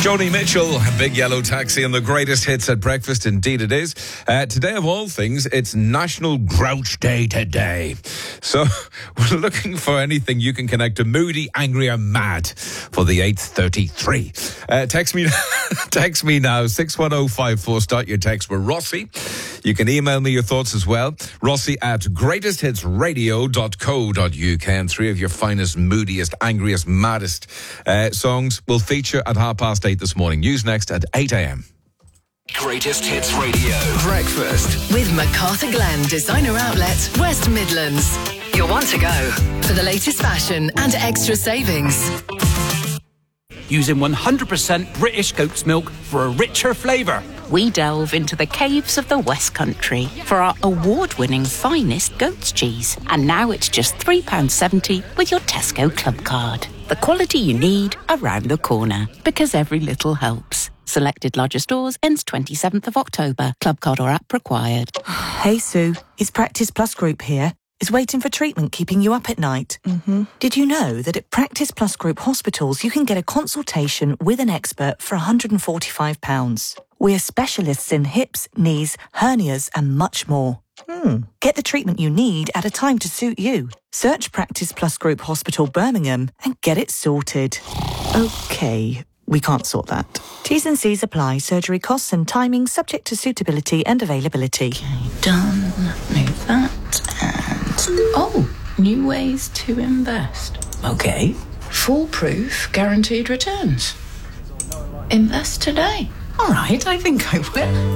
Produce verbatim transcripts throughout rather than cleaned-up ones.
Joni Mitchell, Big Yellow Taxi, and the greatest hits at breakfast. Indeed it is. Uh, today, of all things, it's National Grouch Day today. So we're looking for anything you can connect to moody, angry, or mad for the eight thirty-three. Uh, text me, text me now, six one oh five four. Start your text with Rossi. You can email me your thoughts as well. Rossi at greatest hits radio dot co dot uk. And three of your finest, moodiest, angriest, maddest uh, songs will feature at half past eight this morning. News next at eight a.m. Greatest Hits Radio. Breakfast. With MacArthur Glen Designer Outlet, West Midlands. You'll want to go for the latest fashion and extra savings. Using one hundred percent British goat's milk for a richer flavour. We delve into the caves of the West Country for our award-winning finest goat's cheese. And now it's just three pounds seventy with your Tesco Club card. The quality you need around the corner, because every little helps. Selected larger stores ends twenty-seventh of October. Club card or app required. Hey Sue, it's Practice Plus Group here. Is waiting for treatment keeping you up at night? Mm-hmm. Did you know that at Practice Plus Group hospitals you can get a consultation with an expert for one hundred forty-five pounds? We're specialists in hips, knees, hernias and much more. Hmm. Get the treatment you need at a time to suit you. Search Practice Plus Group Hospital Birmingham and get it sorted. Okay, we can't sort that. T's and C's apply. Surgery costs and timing subject to suitability and availability. Okay, done. Move that and... Oh, new ways to invest. Okay. Foolproof guaranteed returns. Invest today. All right, I think I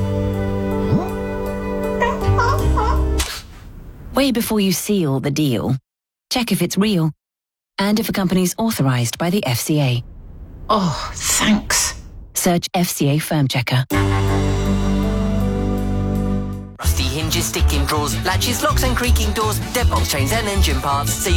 will. Way before you seal the deal, check if it's real and if a company's authorised by the F C A. Oh, thanks. Search F C A Firm Checker. Rusty hinges, sticking drawers, latches, locks and creaking doors, deadbolts, chains and engine parts. So you